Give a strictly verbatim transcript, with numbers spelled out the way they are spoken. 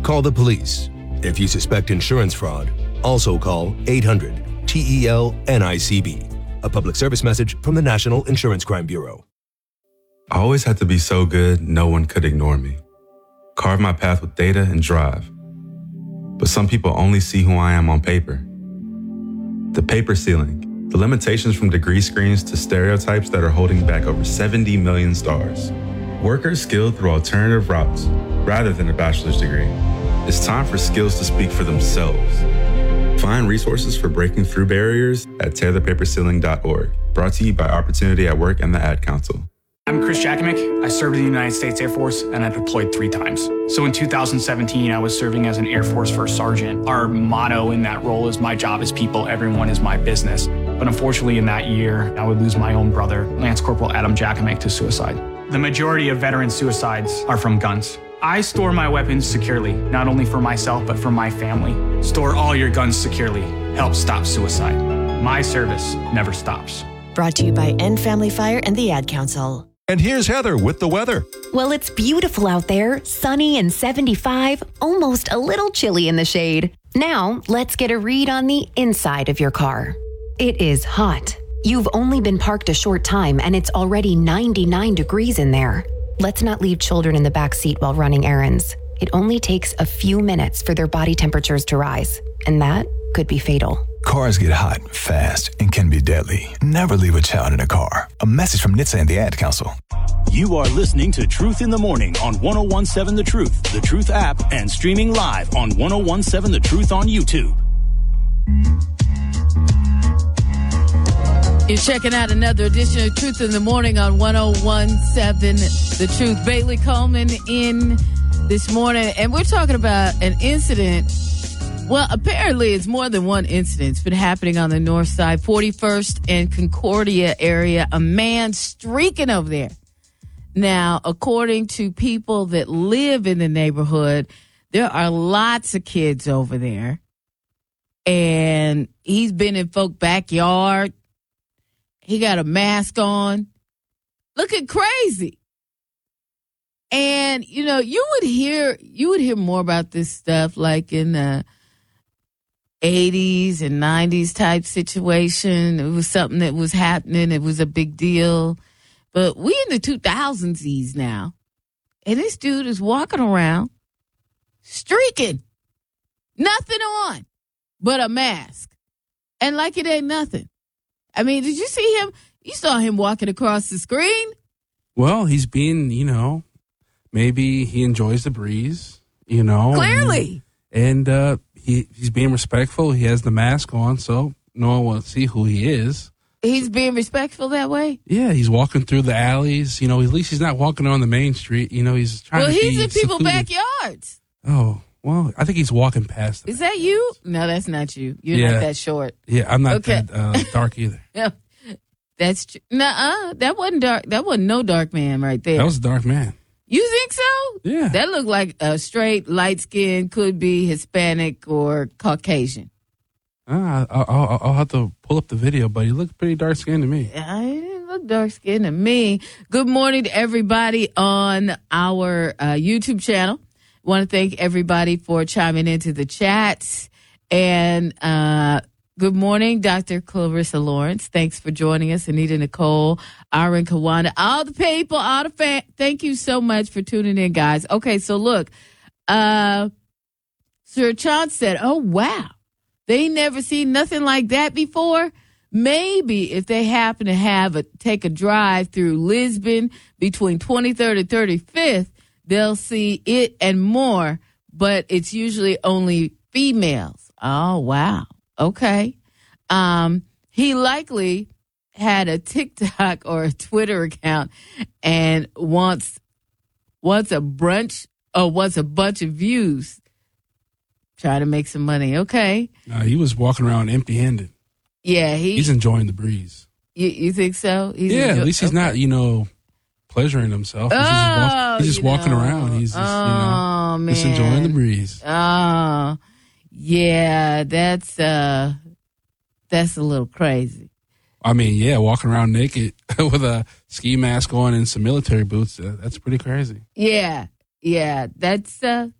call the police. If you suspect insurance fraud, also call eight hundred T E L N I C B. A public service message from the National Insurance Crime Bureau. I always had to be so good, no one could ignore me. Carve my path with data and drive. But some people only see who I am on paper. The paper ceiling, the limitations from degree screens to stereotypes that are holding back over seventy million stars. Workers skilled through alternative routes rather than a bachelor's degree. It's time for skills to speak for themselves. Find resources for breaking through barriers at tear the paper ceiling dot org. Brought to you by Opportunity at Work and the Ad Council. I'm Chris Jakimick. I served in the United States Air Force and I deployed three times. So in two thousand seventeen, I was serving as an Air Force First Sergeant. Our motto in that role is my job is people, everyone is my business. But unfortunately in that year, I would lose my own brother, Lance Corporal Adam Jakimick, to suicide. The majority of veteran suicides are from guns. I store my weapons securely, not only for myself, but for my family. Store all your guns securely. Help stop suicide. My service never stops. Brought to you by End Family Fire and the Ad Council. And here's Heather with the weather. Well, it's beautiful out there, sunny and seventy-five, almost a little chilly in the shade. Now, let's get a read on the inside of your car. It is hot. You've only been parked a short time and it's already ninety-nine degrees in there. Let's not leave children in the back seat while running errands. It only takes a few minutes for their body temperatures to rise, and that could be fatal. Cars get hot, fast, and can be deadly. Never leave a child in a car. A message from N H T S A and the Ad Council. You are listening to Truth in the Morning on one oh one seven The Truth, The Truth app, and streaming live on one oh one seven The Truth on YouTube. You're checking out another edition of Truth in the Morning on one oh one seven The Truth. Bailey Coleman in this morning, and we're talking about an incident. Well, apparently it's more than one incident. It's been happening on the north side, forty-first and Concordia area. A man streaking over there. Now, according to people that live in the neighborhood, there are lots of kids over there. And he's been in folk backyard. He got a mask on, looking crazy. And, you know, you would hear, you would hear more about this stuff like in the eighties and nineties type situation. It was something that was happening. It was a big deal. But we in the two thousands now. And this dude is walking around streaking. Nothing on but a mask. And like it ain't nothing. I mean, did you see him? You saw him walking across the screen? Well, he's being, you know, maybe he enjoys the breeze, you know. Clearly. And, and uh, he, he's being respectful. He has the mask on, so no one will see who he is. He's being respectful that way? Yeah, he's walking through the alleys. You know, at least he's not walking on the main street. You know, he's trying well, to be Well, he's in people's secluded. backyards. Oh, well, I think he's walking past them. Is that you? No, that's not you. You're Yeah. not that short. Yeah, I'm not Okay. that uh, dark either. Yeah, that's true. Nuh-uh. That wasn't dark. That wasn't no dark man right there. That was a dark man. You think so? Yeah. That looked like a straight, light skin, could be Hispanic or Caucasian. Uh, I'll, I'll, I'll have to pull up the video, but he looked pretty dark skinned to me. I didn't look dark skinned to me. Good morning to everybody on our uh, YouTube channel. Want to thank everybody for chiming into the chats. And uh, good morning, Doctor Clarissa Lawrence. Thanks for joining us. Anita Nicole, Aaron Kawanda, all the people, all the fans. Thank you so much for tuning in, guys. Okay, so look, uh, Sir Chant said, oh, wow. They never seen nothing like that before. Maybe if they happen to have a take a drive through Lisbon between twenty-third and thirty-fifth, they'll see it and more, but it's usually only females. Oh, wow. Okay. Um, he likely had a TikTok or a Twitter account and wants, wants a brunch or wants a bunch of views. Trying to make some money. Okay. Uh, he was walking around empty-handed. Yeah, he, he's enjoying the breeze. You, you think so? He's yeah, enjoy- at least he's okay. not, you know, pleasuring himself. He's oh, just, walk- he's just walking know. around. He's just, oh, you know, man. just enjoying the breeze. Oh, yeah, that's uh, that's a little crazy. I mean, yeah, walking around naked with a ski mask on and some military boots. Uh, that's pretty crazy. Yeah, yeah, that's uh,